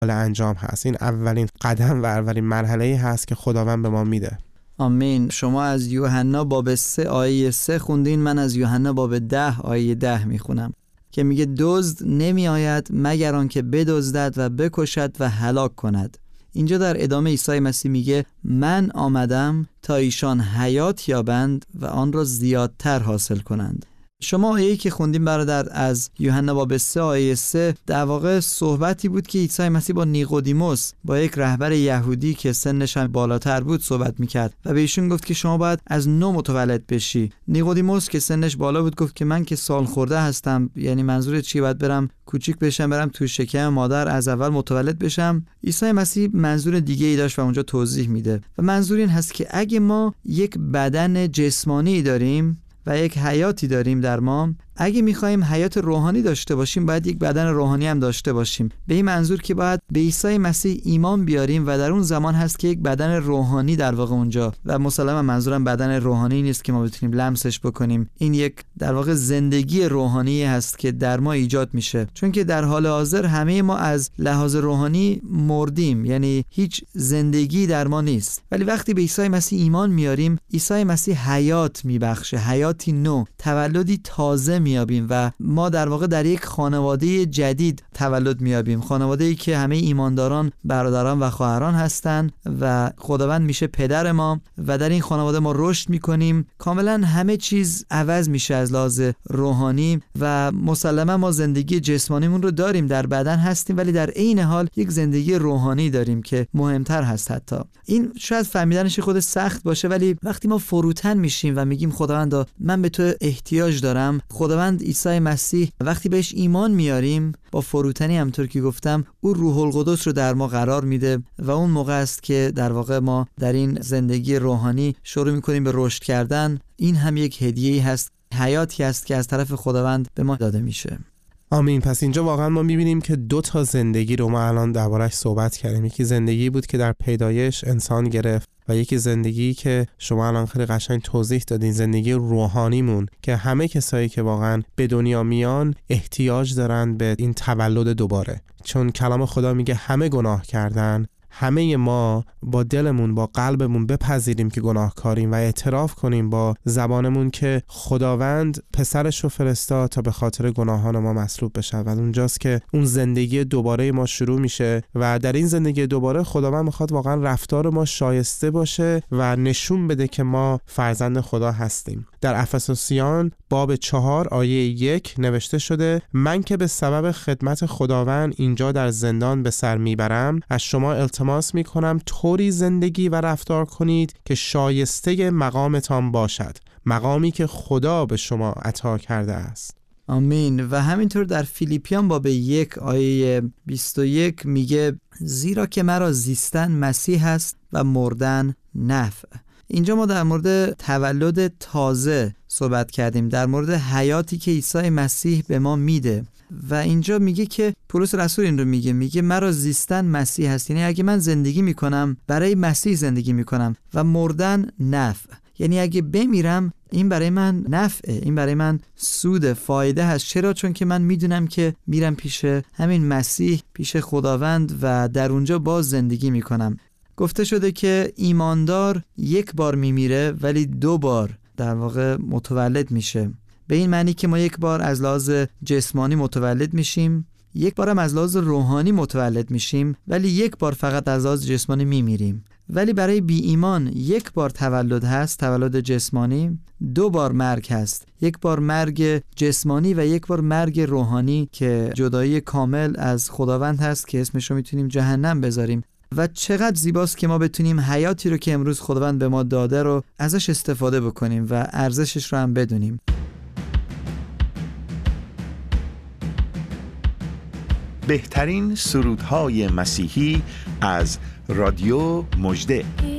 انجام هست. این اولین قدم و اولین مرحله‌ای هست که خداوند به ما میده. آمین. شما از یوحنا باب 3 آیه 3 خوندین، من از یوحنا باب 10 آیه 10 میخونم که میگه دزد نمی آید مگر آنکه بدزدد و بکشد و هلاک کند. اینجا در ادامه عیسی مسیح میگه من آمدم تا ایشان حیات یابند و آن را زیادتر حاصل کنند. شما آیه‌ای که خوندیم برادر از یوحنا باب 3 آیه 3 در واقع صحبتی بود که عیسی مسیح با نیقودیموس، با یک رهبر یهودی که سنش هم بالاتر بود صحبت میکرد و به ایشون گفت که شما باید از نو متولد بشی. نیقودیموس که سنش بالا بود گفت که من که سال خورده هستم، یعنی منظور چی؟ باید برم کوچیک بشم، برم تو شکم مادر از اول متولد بشم. عیسی مسیح منظور دیگه ای داشت و اونجا توضیح میده و منظور این هست که اگه ما یک بدن جسمانی داریم و یک حیاتی داریم در ما، اگه میخوایم حیات روحانی داشته باشیم باید یک بدن روحانی هم داشته باشیم. به این منظور که باید به عیسی مسیح ایمان بیاریم و در اون زمان هست که یک بدن روحانی در واقع اونجا، و مسلما منظورم بدن روحانی نیست که ما بتونیم لمسش بکنیم، این یک در واقع زندگی روحانی هست که در ما ایجاد میشه، چون که در حال حاضر همه ما از لحاظ روحانی مردیم، یعنی هیچ زندگی در ما نیست. ولی وقتی به عیسی مسیح ایمان میاریم، عیسی مسیح حیات میبخشه، حیاتی نو، تولدی تازه میابیم و ما در واقع در یک خانواده جدید تولد میابیم، خانواده‌ای که همه ایمانداران برادران و خواهران هستند و خداوند میشه پدر ما و در این خانواده ما رشد میکنیم، کاملا همه چیز عوض میشه از لحاظ روحانی و مسلما ما زندگی جسمانیمون رو داریم، در بدن هستیم، ولی در عین حال یک زندگی روحانی داریم که مهمتر هست. حتی این شاید فهمیدنش خود سخت باشه، ولی وقتی ما فروتن میشیم و میگیم خداوندا من به تو احتیاج دارم، خداوند عیسی مسیح وقتی بهش ایمان میاریم با فروتنی، همونطور که گفتم، او روح القدس رو در ما قرار میده و اون موقع است که در واقع ما در این زندگی روحانی شروع میکنیم به رشد کردن. این هم یک هدیه‌ای هست، حیاتی هست که از طرف خداوند به ما داده میشه. آمین. پس اینجا واقعا ما میبینیم که 2 تا زندگی رو ما الان درباره‌اش صحبت کردیم. یکی زندگی بود که در پیدایش انسان گرفت و یکی زندگی که شما الان خیلی قشنگ توضیح دادین، زندگی روحانیمون که همه کسایی که واقعا به دنیا میان احتیاج دارن به این تولد دوباره، چون کلام خدا میگه همه گناه کردن. همه ما با دلمون با قلبمون بپذیریم که گناهکاریم و اعتراف کنیم با زبانمون که خداوند پسرش رو فرستاد تا به خاطر گناهان ما مصلوب بشه و اونجاست که اون زندگی دوباره ما شروع میشه و در این زندگی دوباره خداوند میخواد واقعا رفتار ما شایسته باشه و نشون بده که ما فرزند خدا هستیم. در افسوسیان باب 4 آیه 1 نوشته شده من که به سبب خدمت خداوند اینجا در زندان به سر میبرم، از شما التماس میکنم طوری زندگی و رفتار کنید که شایسته مقامتان باشد، مقامی که خدا به شما عطا کرده است. آمین. و همینطور در فیلیپیان باب 1 آیه 21 میگه زیرا که مرا زیستن مسیح است و مردن نفع. اینجا ما در مورد تولد تازه صحبت کردیم، در مورد حیاتی که عیسی مسیح به ما میده و اینجا میگه که پولس رسول این رو میگه مرا زیستن مسیح هست، یعنی اگه من زندگی میکنم برای مسیح زندگی میکنم و مردن نفع، یعنی اگه بمیرم این برای من نفعه، این برای من سود فایده هست. چرا؟ چون که من میدونم که میرم پیش همین مسیح، پیش خداوند و در اونجا باز زندگی میکنم. گفته شده که ایماندار یک بار میمیره ولی 2 بار در واقع متولد میشه، به این معنی که ما یک بار از لحاظ جسمانی متولد میشیم، یک بارم از لحاظ روحانی متولد میشیم، ولی یک بار فقط از لحاظ جسمانی میمیریم. ولی برای بی ایمان یک بار تولد هست، تولد جسمانی، 2 بار مرگ هست، یک بار مرگ جسمانی و یک بار مرگ روحانی که جدایی کامل از خداوند هست که اسمش رو میتونیم جهنم بذاریم. و چقدر زیباست که ما بتونیم حیاتی رو که امروز خداوند به ما داده رو ازش استفاده بکنیم و ارزشش رو هم بدونیم. بهترین سرودهای مسیحی از رادیو مژده.